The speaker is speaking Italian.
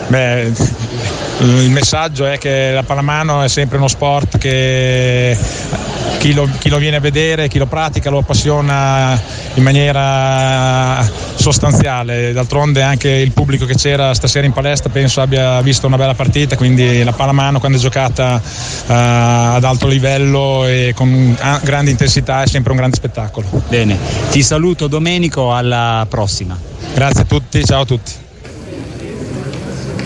Beh, il messaggio è che la pallamano è sempre uno sport che chi lo viene a vedere, chi lo pratica lo appassiona in maniera sostanziale. D'altronde anche il pubblico che c'era stasera in palestra penso abbia visto una bella partita, quindi la pallamano quando è giocata ad alto livello e con grande intensità è sempre un grande spettacolo. Bene, ti saluto Domenico, alla prossima. Grazie a tutti, ciao a tutti.